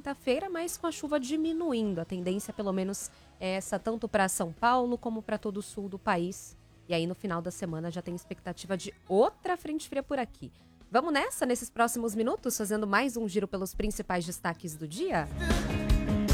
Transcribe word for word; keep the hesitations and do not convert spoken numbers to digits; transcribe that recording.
quinta-feira, mas com a chuva diminuindo. A tendência, pelo menos, é essa tanto para São Paulo como para todo o sul do país. E aí, no final da semana, já tem expectativa de outra frente fria por aqui. Vamos nessa, nesses próximos minutos, fazendo mais um giro pelos principais destaques do dia?